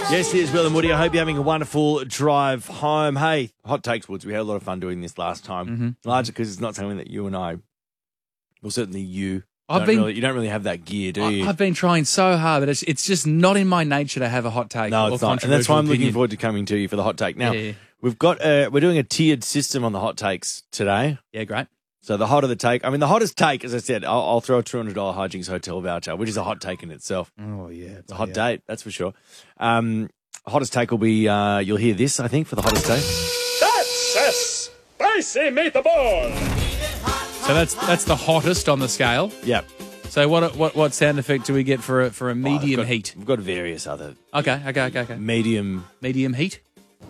Yes, it is Will and Woody. I hope you're having a wonderful drive home. Hey, hot takes, Woods. We had a lot of fun doing this last time, largely because it's not something that you and I, well, certainly you, you don't really have that gear, do you? I've been trying so hard, but it's just not in my nature to have a hot take. No, it's not. And that's why I'm looking forward to coming to you for the hot take. Now, we've got we're doing a tiered system on the hot takes today. Yeah, great. So the hotter the take, the hottest take, as I said, I'll throw a $200 Hijinks hotel voucher, which is a hot take in itself. Oh, yeah. It's a hot date, that's for sure. Hottest take will be, you'll hear this, I think, for the hottest take. That's a spicy meatball. So that's the hottest on the scale. Yeah. So what sound effect do we get for a medium heat? We've got various other. Okay. Medium heat.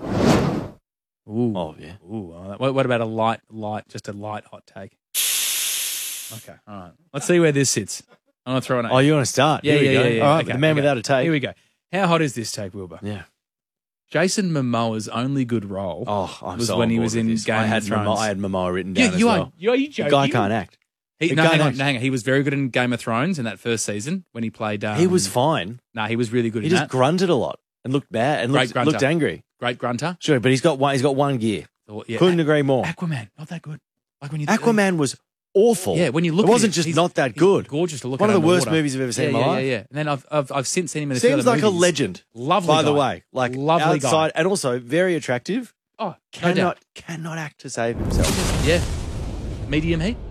Ooh. Oh, yeah. Ooh. What about a light, just a light hot take? Okay. All right. Let's see where this sits. I'm going to throw an 8. Oh, you want to start? Yeah. All right, okay, the man without a take. Here we go. How hot is this take, Wilbur? Yeah. Jason Momoa's only good role was when he was in Game of Thrones. I had Momoa written down as well. Are you joking? The guy can't act. Hang on. He was very good in Game of Thrones in that first season when he played... he was fine. No, he was really good in that. He just grunted a lot and looked bad and looked angry. Great grunter. Sure, but he's got one gear. Couldn't agree more. Aquaman, not that good. Like when Aquaman was awful. Yeah, when you look it wasn't just not that good. Gorgeous to look at. One of the worst movies I've ever seen in my life. Yeah. And then I've since seen him in a few Seems other like movies. a legend. Lovely by guy. the way. Like lovely outside guy. and also very attractive. Oh, cannot act to save himself. Yeah. Medium heat?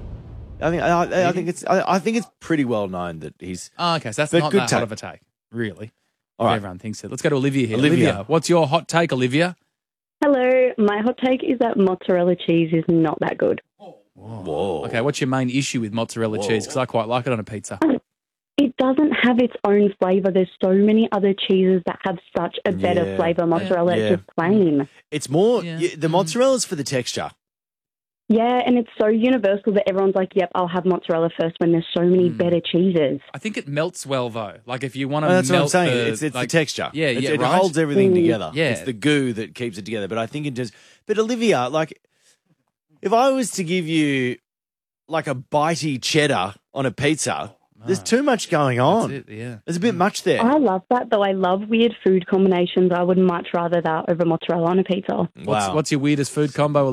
I think it's pretty well known that he's okay, so that's not that hot of a take. Really. All right. Everyone thinks it. Let's go to Olivia here. Olivia, what's your hot take, Olivia? Hello, my hot take is that mozzarella cheese is not that good. Whoa. Okay, what's your main issue with mozzarella cheese? Because I quite like it on a pizza. It doesn't have its own flavour. There's so many other cheeses that have such a better flavour. Mozzarella is just plain. It's more, the mozzarella's for the texture. Yeah, and it's so universal that everyone's like, yep, I'll have mozzarella first when there's so many better cheeses. I think it melts well, though. Like, if you want to that's melt what I'm saying. It's the texture. Yeah, it right? holds everything together. Yeah. It's the goo that keeps it together. But I think it does. But Olivia, like, if I was to give you, like, a bitey cheddar on a pizza, there's too much going on. That's it, yeah. There's a bit much there. I love that, though. I love weird food combinations. I would much rather that over mozzarella on a pizza. Wow. What's your weirdest food combo,